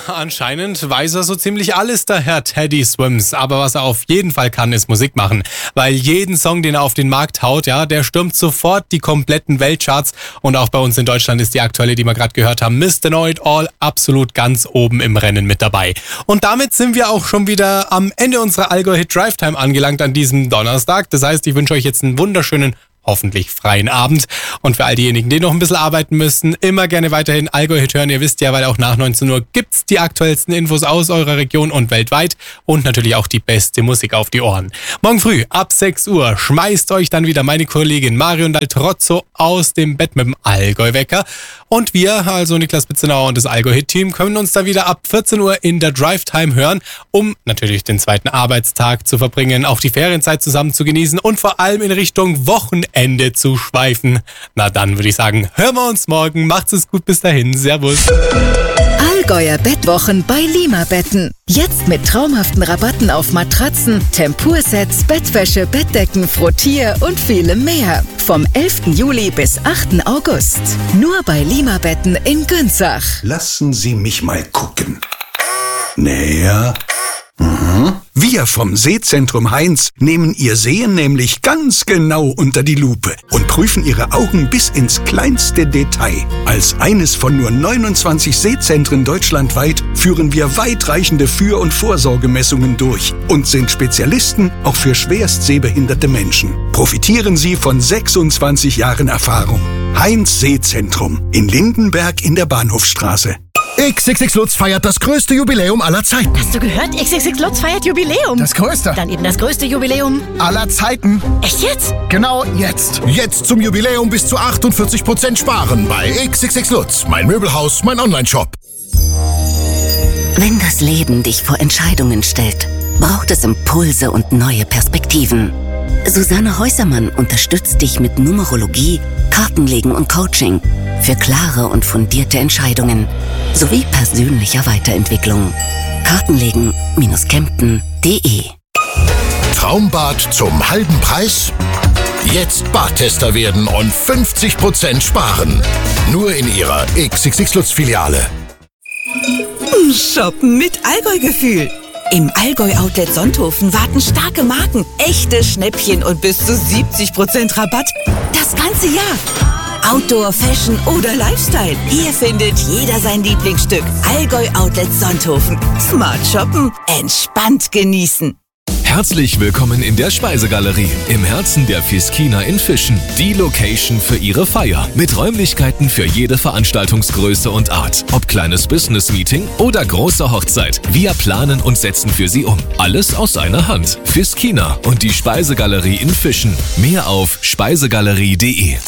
Anscheinend weiß er so ziemlich alles, der Herr Teddy Swims. Aber was er auf jeden Fall kann, ist Musik machen. Weil jeden Song, den er auf den Markt haut, ja, der stürmt sofort die kompletten Weltcharts. Und auch bei uns in Deutschland ist die aktuelle, die wir gerade gehört haben, Mr. Know It All, absolut ganz oben im Rennen mit dabei. Und damit sind wir auch schon wieder am Ende unserer Allgäu Hit Drive Time angelangt an diesem Donnerstag. Das heißt, ich wünsche euch jetzt einen wunderschönen, hoffentlich freien Abend. Und für all diejenigen, die noch ein bisschen arbeiten müssen, immer gerne weiterhin Allgäu Hit hören. Ihr wisst ja, weil auch nach 19 Uhr gibt's die aktuellsten Infos aus eurer Region und weltweit und natürlich auch die beste Musik auf die Ohren. Morgen früh ab 6 Uhr schmeißt euch dann wieder meine Kollegin Marion Daltrozzo aus dem Bett mit dem Allgäu-Wecker. Und wir, also Niklas Bitzenauer und das Allgäu Hit Team, können uns da wieder ab 14 Uhr in der Drive Time hören, um natürlich den zweiten Arbeitstag zu verbringen, auch die Ferienzeit zusammen zu genießen und vor allem in Richtung Wochenende zu schweifen. Na dann würde ich sagen, hören wir uns morgen. Macht's es gut, bis dahin. Servus. Allgäuer Bettwochen bei Limabetten. Jetzt mit traumhaften Rabatten auf Matratzen, Tempursets, Bettwäsche, Bettdecken, Frottier und vielem mehr. Vom 11. Juli bis 8. August. Nur bei Limabetten in Günzach. Lassen Sie mich mal gucken. Näher. Wir vom Sehzentrum Heinz nehmen Ihr Sehen nämlich ganz genau unter die Lupe und prüfen Ihre Augen bis ins kleinste Detail. Als eines von nur 29 Sehzentren deutschlandweit führen wir weitreichende Für- und Vorsorgemessungen durch und sind Spezialisten auch für schwerst sehbehinderte Menschen. Profitieren Sie von 26 Jahren Erfahrung. Heinz Sehzentrum in Lindenberg in der Bahnhofstraße. XXX Lutz feiert das größte Jubiläum aller Zeiten. Hast du gehört? XXX Lutz feiert Jubiläum. Das größte. Dann eben das größte Jubiläum aller Zeiten. Echt jetzt? Genau jetzt. Jetzt zum Jubiläum bis zu 48% sparen bei XXX Lutz. Mein Möbelhaus, mein Onlineshop. Wenn das Leben dich vor Entscheidungen stellt, braucht es Impulse und neue Perspektiven. Susanne Häusermann unterstützt dich mit Numerologie, Kartenlegen und Coaching für klare und fundierte Entscheidungen sowie persönlicher Weiterentwicklung. Kartenlegen-Kempten.de. Traumbad zum halben Preis? Jetzt Badtester werden und 50% sparen. Nur in Ihrer XXX Lutz Filiale. Shoppen mit Allgäu-Gefühl. Im Allgäu-Outlet Sonthofen warten starke Marken, echte Schnäppchen und bis zu 70% Rabatt. Das ganze Jahr. Outdoor, Fashion oder Lifestyle. Hier findet jeder sein Lieblingsstück. Allgäu-Outlet Sonthofen. Smart shoppen, entspannt genießen. Herzlich willkommen in der Speisegalerie, im Herzen der Fiskina in Fischen. Die Location für Ihre Feier. Mit Räumlichkeiten für jede Veranstaltungsgröße und Art. Ob kleines Business-Meeting oder große Hochzeit. Wir planen und setzen für Sie um. Alles aus einer Hand. Fiskina und die Speisegalerie in Fischen. Mehr auf speisegalerie.de.